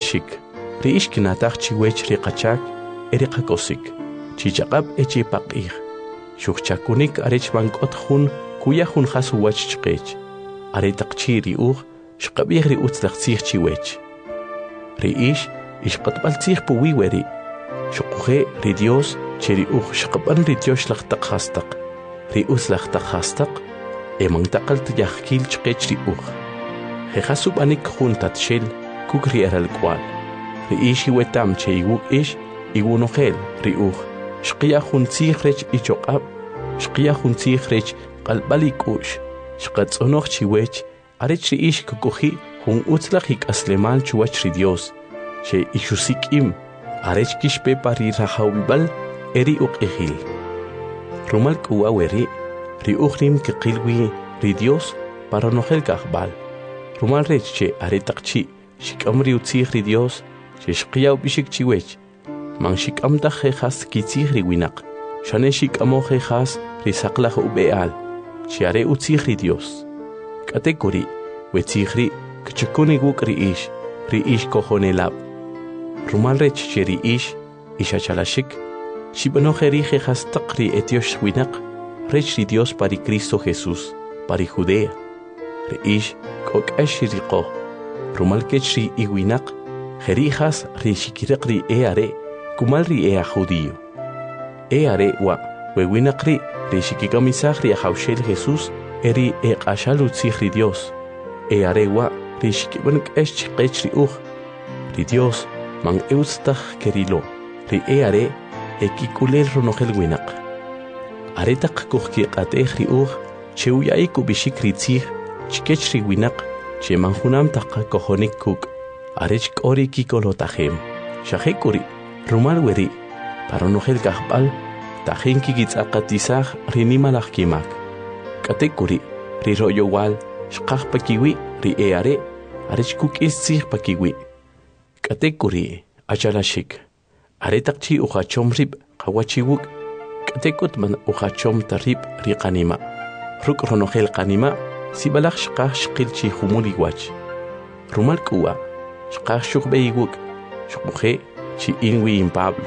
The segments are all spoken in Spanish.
Achalashik, riish kinataq chiwech riqachak, eriqakosik, chichaqab echi paqih, shukchakunik arech bankot jun, kuya jun hasu wach chqech, aretaqchi riuj, shqabih riutzlaqtzih chiwech. Riish, ishqatbaltzih puwiweri, shukuje ri Dios, cheri uj shqaban ri Dios laqtaq hastaq, riuz laqtaq hastaq, emantaqalt yahkil chqech ri uj. Jejasub anik jun tatshil, kuk ri eralkwal. Riish iwetam che iwuk ish, iwunojel ri uj. Shqia jun tzijrech ichoqab, shqia jun tzijrech qalbalik ush. Shqatzonoj chiwech, arech riish kukuji jun utzlaq ikaslemal chuwach ri Dios. Che ishusikim, arech kishpe pari rajawibal, eri uqihil. Rumal kuwaweri, ri ujrim kikilwi ri Dios para nojel kahbal. Rumal rech che aretaqchi, shikamri utzih ri Dios, che shqiyaw bishik chiwech. Man shikamta jejas kitzih ri winak, shane shikamo jejas ri saqlaj ubeal, che are utzih ri Dios. Katekuri, wetzih ri, kchakuni wuk ri ish kohonelab. Rumal rech che ri ish achalashik, shibanojeri jejas taqri etiosh winak, rech ri Dios pari Cristo Jesús, pari Judea. Ri ish kok ashiriqo, rumal kech ri iwinak, jerijas ri shikiraq ri are, kumal ri judío. Are wa, wewinak ri shikikamisaj ri ajawshel Jesús, eri qashal utzih ri Dios. Are wa, ri shikibank chqech ri uj. Ri Dios, man eustaj kerilo, ri are, ekikulel ronojel winak. Aretaq kuhki qatej ri uj, che uyay kubishik ri tzih, chkech ri winak, che manjunam taqa kojonik kuk, arech kori kikolotajem. Shahekuri, rumal weri, paronojel kahbal, tajen kikitzaqatizaj rinimalaj kimak. Katekuri, ri royo wal, shqaj pakiwi, ri are, arech kuk istzih pakiwi. Katekuri, achalashik, aretaqchi ujachom rib, qawachiwuk, katekut man ujachom tarib ri qanima. Ruk ronojel qanima, sibalaj shqaj shqilchi humuli wach. Rumal kuwa, shqaj shukbeiguk, shukuje, chi inwi in Pablo.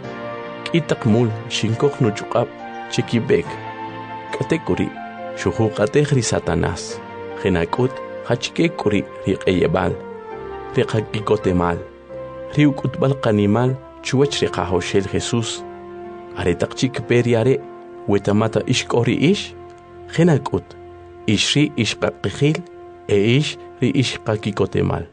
Kitak mul, shinkok nuchukab, chikibek. Katekuri, shujuqatej ri Satanás. Genakut, hachkekuri ri qeyebal. Ri qakikotemal. Ri ukutbal qanimal, chuwach ri qahoshel Jesús. Aretaqchik periare, wetamata ishkori ish. Genakut, ishri ishqaqijil, ish ri ishqakikotemal.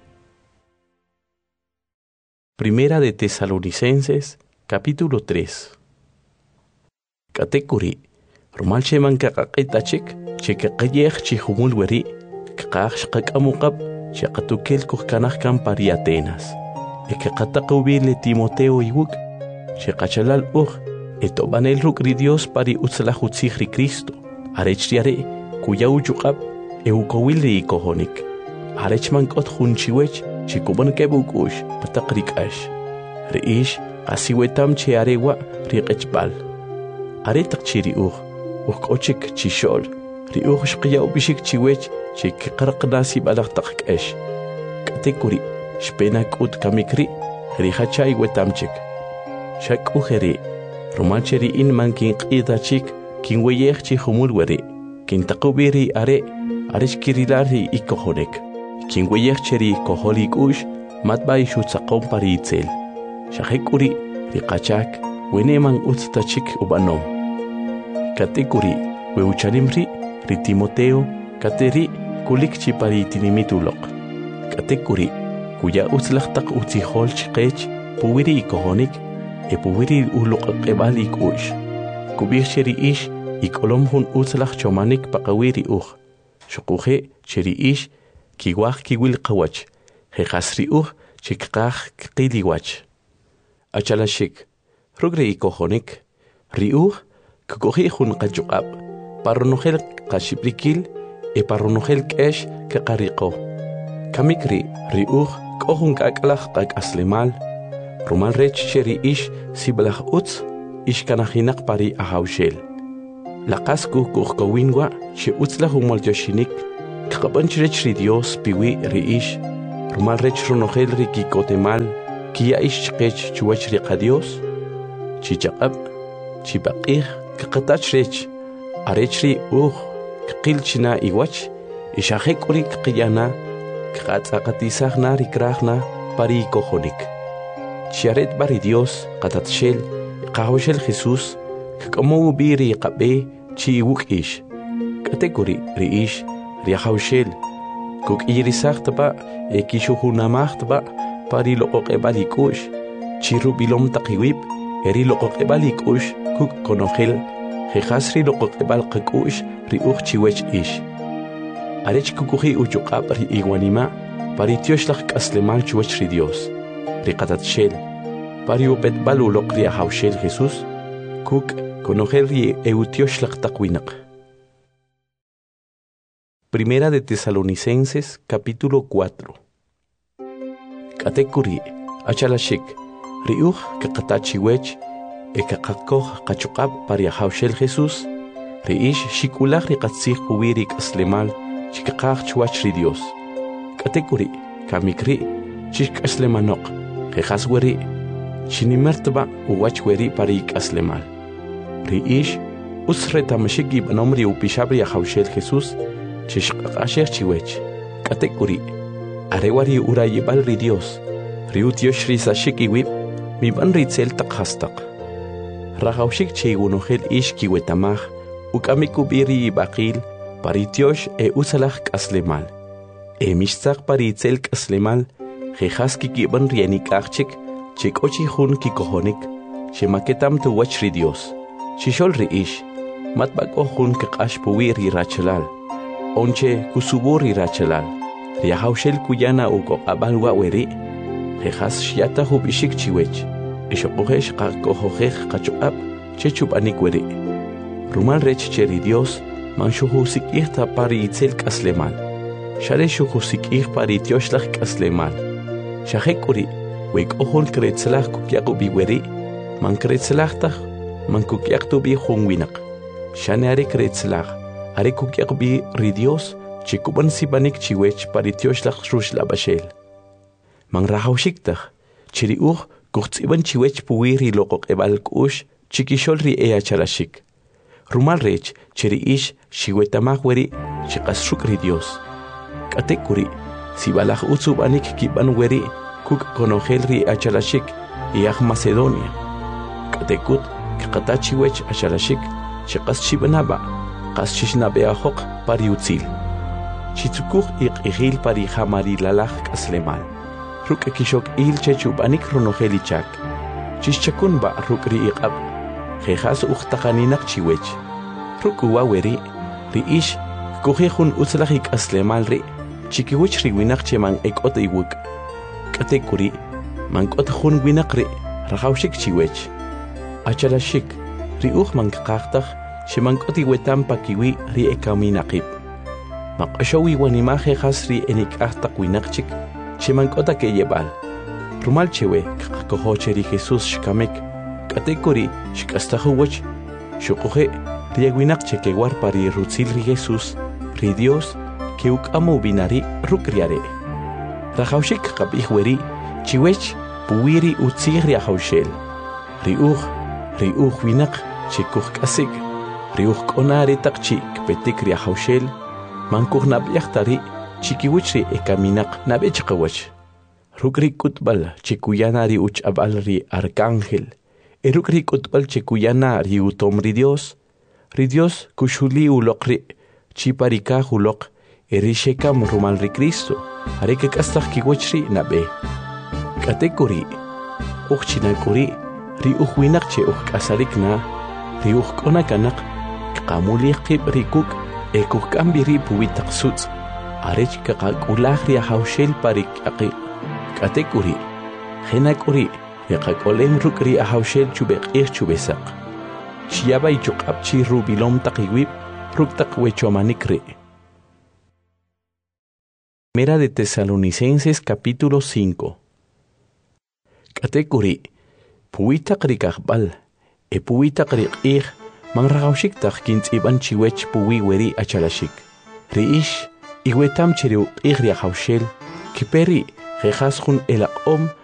Primera de Tesalonicenses, capítulo 3. Katekuri, rumal sheman kakaqitachik, chekaqayej chihumul weri, kaqaj shqakamukab, chaqatukel kuhkanajkan pari Atenas. Ekaqataqubile Timoteo iwuk, chekachalal uj, etobanel rukri Dios pari utzlajutzih ri Cristo. Arechriare, kuya uchukab, eukowili ikohonik. Arechman kot junchiwech, chikuban kebukush, patakrik-ash. Riish, asiwetam che arewa, riqechbal. Aretak chiri kochik chishol, riuj shqiya ubishik chiwech, chikqarqnasi balaqtaq-ash. Katekuri, shpenak ut kamikri, rihachay wetamchik. Shak ujeri, romancheri in man kinqidachik, kinweyej chihumul weri, kintaqubiri arech kirilari ikohonek. Kinweyej cheri koholik ush, matbay shutzaqom pari itzel. Shahekuri, riqachak, weneman utztachik ubanom. Katekuri, weuchanimri, ri Timoteo, kateri, kulik chipari tinimitulok. Katekuri, kuya utzlaqtaq utzihol chqech, puwiri ikohonik, puwiri uloqaqebalik ush. Kubir cheri ish, ikolom hun utzlaq chomanik paqawiri uj. Shukuje cheri ish, kiwaj kiwil qawach, jejasri uj, chikqaj qiliwach. Achalashik, rugre ikohonik, ri uj, kukuji jun qachukab, paronojel qashiprikil, paronojel kesh kaqariqo. Kamikri, ri uj, kohun kaklaj qakaslemal, rumal rech cheri ish, siblaj utz, ishkanajinak pari ahawshel. Laqasku kuhkowinwa, che utzlaj umol yoshinik, kaqabanchrech ri Dios piwi ri ish, Rumal rech ronogel riki kotemal kia ish chqech chuwach riqa Dios. Chichaqab, chipaqih, kaqatach rech, arechri kqilchina iwach, ishahek urik qiyana, kqatzaqatisagna rikragna pari kojonik. Chiaret bari Dios, qatatshel, qahoshel Jesús, kqamu biri qabe, chi iwuk ish. Katekuri riish, riahaushel, kuk irisagtaba, ekishuhunamagtaba, pari loqoqebalikush, chiru bilom taqiwib, eri loqoqebalikush, kuk konogel, jejasri loqoqebal qakush, riuch chiwech ish. Arech kukuhi uchuqab ri iwanima, pari tioshlaq kaslemal chuwech ri Dios, ri qatatshel, pari upetbal uloq ri ahaushel Jesús, kuk konogel ri eutioslaq taqwinaq. Primera de Tesalonicenses, capítulo 4. Katekuri, achalashik, riuch kaqatachiwech, ekaqakoh qachuqab pariahaushel Jesús, riish shikulaj riqatzih puwirik aslemal, chikaqaj chuwach ri Dios. Katekuri, kamikri, chik aslemanok, jejasweri, chinimertba uwachweri parik aslemal. Riish, usretamashik ibanomri upishabri ahaushel Jesús, chishqaqasher chiwech. Katekuri, arewari urayibal ri Dios, riutiosh risashik iwib, miban ritzel taqhastaq. Rajaushik cheigunogel ish kiwetamaj, ukamikubiri ibaqil, paritiosh usalaj kaslemal. Mishtzaq paritzel kaslemal, jejaski kiban rienikachik, chikochi hun kikohonik, chemaketam tuwach ri Dios. Chishol ri ish, matbako hun kaqash puwiri rachalal. Onche kusuburi rachalal, riahaushel kuyana ukoqabal waweri, jejas shiata hubishik chiwech, ishokohesh qakohojej qachuqab, chechupanik weri. Rumal rech cheri Dios, manshuhusik ta pari itzel kaslemal, share shuhusik pari tioshlach kaslemal. Shahekuri, wek ohon kretzlach kukiaku biweri, man kretzlachtach, man kukiaktu bi hungwinak, shaneare kretzlach. Are kukiakbi ri Dios, chikuban sibanik chiwech paritioslach rush labashel. Man rahaushiktaj, chiri kuchtsiban chiwech puwiri loqok ebal kush, chikishol ri chalashik. Rumal rech, chiri ish, shiwetamagweri, chikasruk ri Dios. Katekuri, sibalach utsubanik kiban weri, kuk konogel ri chalashik, iach Macedonia. Katekut, kaqatachiwech chalashik, chikas chibanaba. Qaschishna beahok pariutzil. Chitzukuj iqihil pari jamarilalaj kaslemal. Ruk kishok il chechubanik ronogelichak. Chischakun ba ruk ri iqab. Jejas uhtaqaninak chiwech. Ruk uwaweri, ri ish, kujejun utzlajik aslemal ri, chikiwich ri winak cheman ekot iwuk. Katekuri, mankot jun winak ri, rajaushik chiwech. Achalashik, ri man kaqaqtaj, Shimankoti wetam pakiwi ri ekaminaqib. Maqashawi wanimaje hasri enikahta winakchik, shimankota ke yebal. Rumal chewe, kakohocheri Jesús shkamek, katekori shkastahuwach, shukuje, riaguinakche que war pari rutzil ri Jesús, ri Dios, que ukamo binari rukriare. Rajaushik kapihweri, chiwech, puwiri utzir riahaushel. Riuch winak, chikuj kasik. Riuch konari takchi kpetik riahaushel, mankuj nabiachtari, chikiwichri ekaminak nabechqawach. Rukri kutbal chikuyana ri uchabal ri arcángel, erukri kutbal chikuyana ri utom ri Dios kushuli ulokri, chiparika ulok, erishekam rumal ri Cristo, areke kastak kiwichri nabe. Katekuri, uchchinakuri, ri uchwinakche uchkasalikna, ri uchkonakanak, Kamuli rikuk ekuk kambiri puwitak suts arech kakak'ulaj riahaushel parik aqi katekuri jenakuri yaqakolem ruk riahaushel chubeq'ij chubesaq xiyabay chuq'abchi rubilom taqiwib ruk taqwechomanik ri. Primera de Tesalonicenses capítulo 5. Katekuri puwitak rikaqbal puwitak riq'ij man rajaushiktaj kintz'iban chiwech puwi achalashik. Riish, iwetam chiriw riahaushel, kiperi jejas jun elaq'om